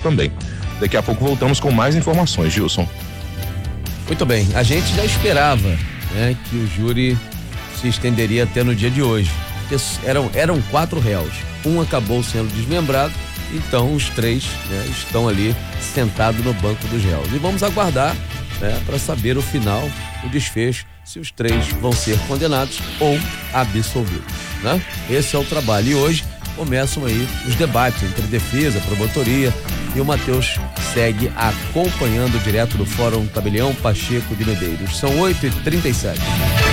também. Daqui a pouco voltamos com mais informações, Gilson. Muito bem, a gente já esperava, né, que o júri se estenderia até no dia de hoje. Eram 4 réus, um acabou sendo desmembrado, então os 3, né, estão ali sentados no banco dos réus. E vamos aguardar, né, para saber o final, o desfecho, se os 3 vão ser condenados ou absolvidos, né? Esse é o trabalho. E hoje começam aí os debates entre defesa, promotoria, e o Matheus segue acompanhando direto do Fórum Tabelião Pacheco de Medeiros. São 8h37.